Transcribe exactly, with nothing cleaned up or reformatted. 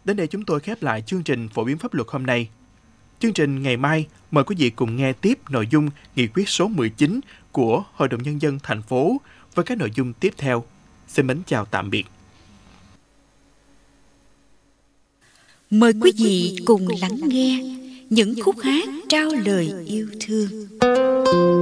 Đến đây chúng tôi khép lại chương trình phổ biến pháp luật hôm nay. Chương trình ngày mai, mời quý vị cùng nghe tiếp nội dung nghị quyết số mười chín của Hội đồng Nhân dân thành phố với các nội dung tiếp theo. Xin mến chào tạm biệt. Mời quý vị cùng lắng nghe những khúc hát trao lời yêu thương.